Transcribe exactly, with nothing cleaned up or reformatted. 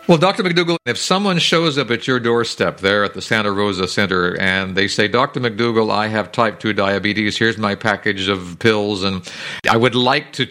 Well, Doctor McDougall, if someone shows up at your doorstep there at the Santa Rosa Center and they say, Doctor McDougall, I have type two diabetes, here's my package of pills, and I would like to